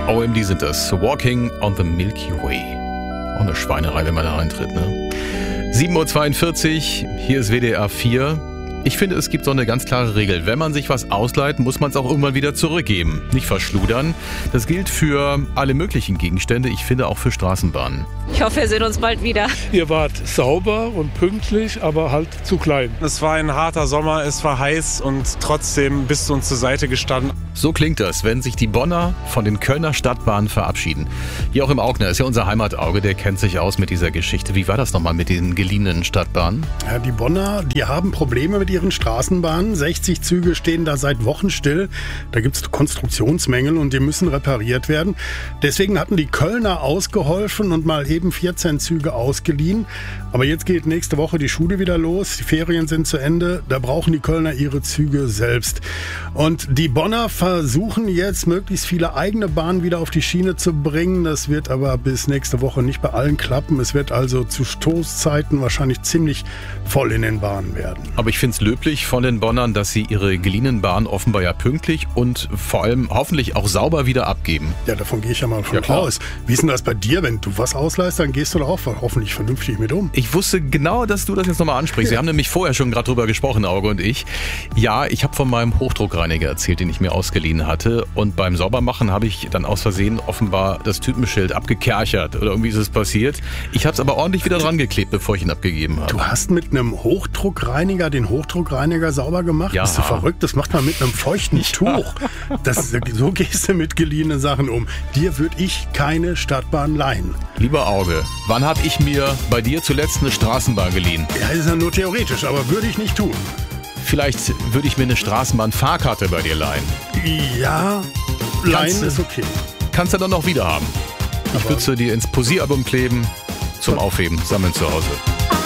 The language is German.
OMD sind das. Walking on the Milky Way. Auch eine Schweinerei, wenn man da reintritt, ne? 7:42 Uhr, hier ist WDR 4. Ich finde, es gibt so eine ganz klare Regel. Wenn man sich was ausleiht, muss man es auch irgendwann wieder zurückgeben. Nicht verschludern. Das gilt für alle möglichen Gegenstände. Ich finde auch für Straßenbahnen. Ich hoffe, wir sehen uns bald wieder. Ihr wart sauber und pünktlich, aber halt zu klein. Es war ein harter Sommer, es war heiß und trotzdem bist du uns zur Seite gestanden. So klingt das, wenn sich die Bonner von den Kölner Stadtbahnen verabschieden. Joachim Augner ist ja unser Heimatauge, der kennt sich aus mit dieser Geschichte. Wie war das nochmal mit den geliehenen Stadtbahnen? Ja, die Bonner, die haben Probleme mit ihren Straßenbahnen. 60 Züge stehen da seit Wochen still. Da gibt es Konstruktionsmängel und die müssen repariert werden. Deswegen hatten die Kölner ausgeholfen und mal eben 14 Züge ausgeliehen. Aber jetzt geht nächste Woche die Schule wieder los. Die Ferien sind zu Ende. Da brauchen die Kölner ihre Züge selbst. Und die Bonner versuchen jetzt, möglichst viele eigene Bahnen wieder auf die Schiene zu bringen. Das wird aber bis nächste Woche nicht bei allen klappen. Es wird also zu Stoßzeiten wahrscheinlich ziemlich voll in den Bahnen werden. Aber ich finde es löblich von den Bonnern, dass sie ihre geliehenen Bahnen offenbar ja pünktlich und vor allem hoffentlich auch sauber wieder abgeben. Ja, davon gehe ich ja mal von aus. Wie ist denn das bei dir? Wenn du was ausleihst, dann gehst du da auch hoffentlich vernünftig mit um. Ich wusste genau, dass du das jetzt nochmal ansprichst. Wir haben nämlich vorher schon gerade drüber gesprochen, Auge und ich. Ja, ich habe von meinem Hochdruckreiniger erzählt, den ich mir ausgeliehen hatte. Und beim Saubermachen habe ich dann aus Versehen offenbar das Typenschild abgekerchert. Oder irgendwie ist es passiert. Ich habe es aber ordentlich wieder dran geklebt, bevor ich ihn abgegeben habe. Du hast mit einem Hochdruckreiniger den Hochdruckreiniger sauber gemacht? Ja. Bist du verrückt? Das macht man mit einem feuchten Tuch. So gehst du mit geliehenen Sachen um. Dir würde ich keine Stadtbahn leihen. Lieber Auge, wann habe ich mir bei dir zuletzt eine Straßenbahn geliehen? Ja, ist ja nur theoretisch, aber würde ich nicht tun. Vielleicht würde ich mir eine Straßenbahnfahrkarte bei dir leihen. Ja, leihen ist okay. Kannst du dann noch wieder haben. Ich würde sie dir ins Posieralbum kleben, zum Aufheben, sammeln zu Hause.